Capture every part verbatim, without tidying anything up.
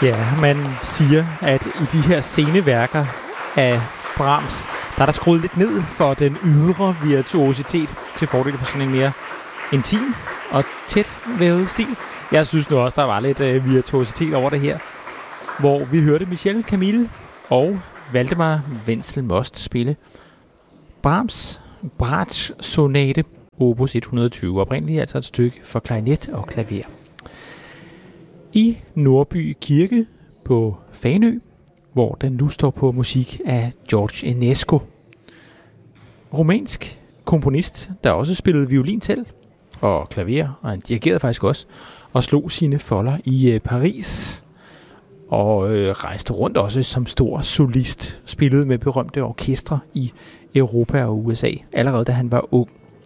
Ja, man siger, at i de her sceneværker af Brahms, der er der skruet lidt ned for den ydre virtuositet til fordel for sådan en mere intim og tæt vævet stil. Jeg synes nu også, der var lidt øh, virtuositet over det her, hvor vi hørte Michel Camille og Valdemar Wenzel Most spille Brahms Bratsch-sonate opus et hundrede og tyve, oprindeligt altså et stykke for klarinet og klaver. I Nordby Kirke på Fanø, hvor den nu står på musik af George Enesco. Rumænsk komponist, der også spillede violin til og klaver, og han dirigerede faktisk også, og slog sine folder i øh, Paris, og øh, rejste rundt også som stor solist, spillede med berømte orkestre i Europa og U S A, allerede da han var ung.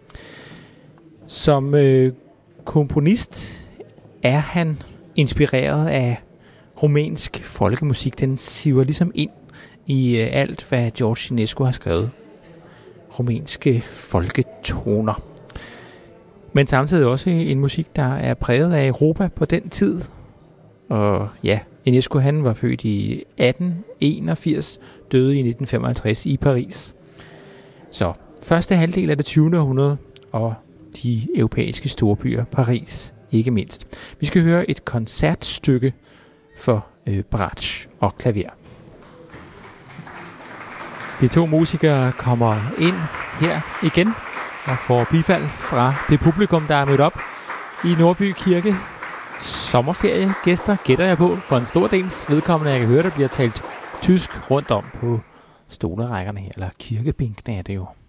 Som øh, komponist er han inspireret af rumænsk folkemusik. Den siver ligesom ind i øh, alt, hvad George Enesco har skrevet. Rumænske folketoner. Men samtidig også en musik, der er præget af Europa på den tid. Og ja, Enesco han var født i atten enogfirs, døde i nitten femoghalvtreds i Paris. Så første halvdel af det tyvende århundrede og de europæiske storbyer, Paris ikke mindst. Vi skal høre et koncertstykke for øh, Bratsch og klaver. De to musikere kommer ind her igen og får bifald fra det publikum, der er mødt op i Nordby Kirke. Sommerferie gæster, gætter jeg på, for en stor dels vedkommende. Jeg kan høre, der bliver talt tysk rundt om på stolerækkerne her, eller kirkebænkene er det jo.